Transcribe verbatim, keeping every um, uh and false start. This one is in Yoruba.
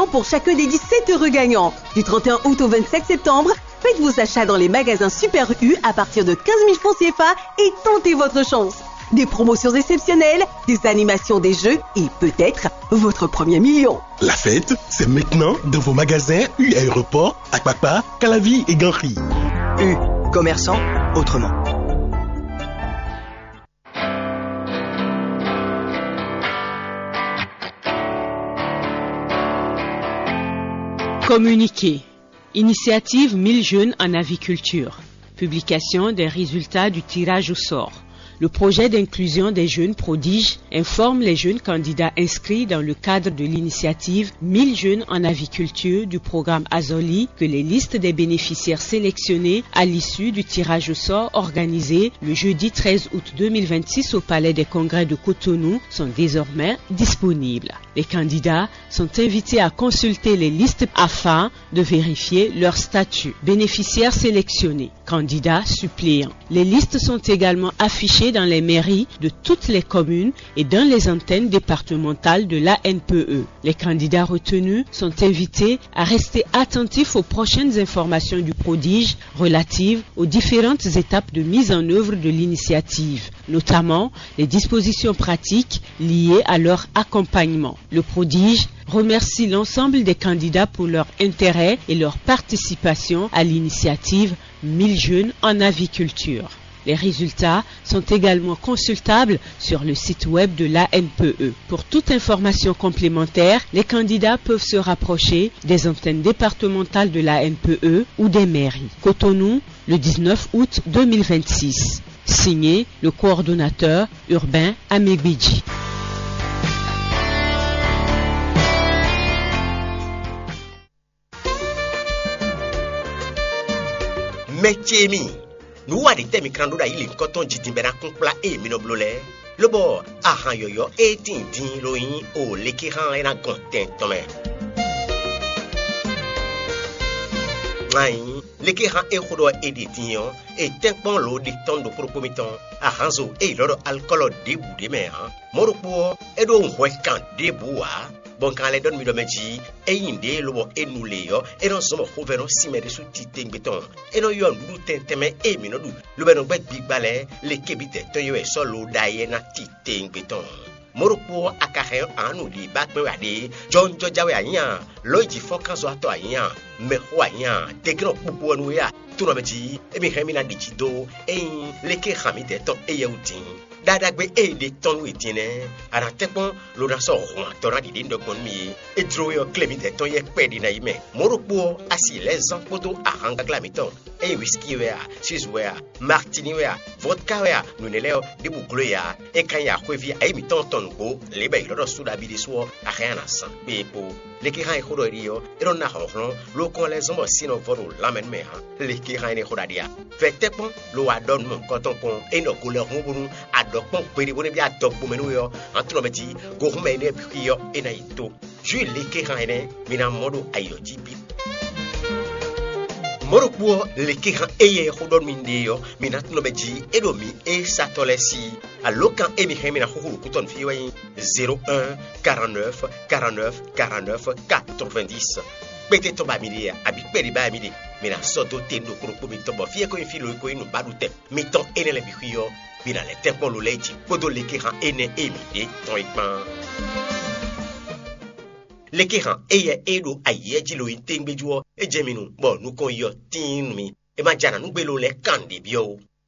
pour chacun des dix-sept heureux gagnants. Du trente et un août au vingt-cinq septembre, faites vos achats dans les magasins Super U à partir de quinze mille francs C F A et tentez votre chance. Des promotions exceptionnelles, des animations, des jeux et peut-être votre premier million. La fête, c'est maintenant dans vos magasins U Aéroport, Akpakpa, Calavi et Ganri. U, commerçant, autrement. Communiqué. Initiative mille jeunes en aviculture. Publication des résultats du tirage au sort. Le projet d'inclusion des jeunes prodiges informe les jeunes candidats inscrits dans le cadre de l'initiative mille jeunes en aviculture du programme Azoli que les listes des bénéficiaires sélectionnés à l'issue du tirage au sort organisé le jeudi treize août deux mille vingt-six au Palais des Congrès de Cotonou sont désormais disponibles. Les candidats sont invités à consulter les listes afin de vérifier leur statut. Bénéficiaires sélectionnés, candidats suppléants. Les listes sont également affichées dans les mairies de toutes les communes et dans les antennes départementales de l'A N P E. Les candidats retenus sont invités à rester attentifs aux prochaines informations du prodige relatives aux différentes étapes de mise en œuvre de l'initiative, notamment les dispositions pratiques liées à leur accompagnement. Le prodige remercie l'ensemble des candidats pour leur intérêt et leur participation à l'initiative mille jeunes en aviculture. Les résultats sont également consultables sur le site web de l'A N P E. Pour toute information complémentaire, les candidats peuvent se rapprocher des antennes départementales de l'A N P E ou des mairies. Cotonou, le dix-neuf août deux mille vingt-six. Signé le coordonnateur urbain Amegbidji. Métier mi. Nous avons des microns il est coton jitimbera compla et minoblole. Le bord a han yoyo et tintin loin au l'équiran et la content tomé. L'équiran et rodo et détignon et tempon l'eau de ton de propomiton à hanzo et l'eau alcool debout des mers. Moropo et donc quand debout. Bon quand les donne mi domeji e inde lobo enuleyo e non somo hovero simere su titeng beton e no yon du tenteme e mi no du lo beno bet big balé le kebite to yo e solo daye na titeng beton moropo akahe anu di bat me wade John Jojawe anya loji fokanzo ato anya me ho anya tegro pupu anu ya tu no meji e mi hemina dichido e le ke hamite to e yeutin dadagbe e de ton witine ara tepon lo na so ho tora di ndo konmi e dro yo clemite ton ye pedi na ime moropo asi les en poto ahanga glamiton e whisky wea sis wea martini wea vodka wea nuneleo de buklo ya e kan ya kwevi ai mi ton ton go le be lo su da bi de so a rien san bepo le ki hay khodo rio e ron na honron lo kon les hommes sino voro lamen me ha le ki hay ne khodadia fe tepon lo wa don mon koton pon e no couleur ngubunu adokpon pere bone bi adokpo menu yo antrometi go hume ne bi yo e na ito ju le ki hay ne mina modo ayo jibi Moropo le kiran eye hodon mindeyo minat no beji edomi e satolesi alokan emi hemina huru kuton fiwe zéro un quarante-neuf quarante-neuf quarante-neuf quatre-vingt-dix bete to ba midi abi peri ba midi mina soto tendo krupo mi to bo fie ko filo ko inu badute mi ton enele biyo mina le tempo lo leji podo le kiran ene emi de ton ikman le kiran eye edo aye jilo intengbejuo e jeminu bo nu kon yo tin mi e ma jana nu gbelo le kandi bio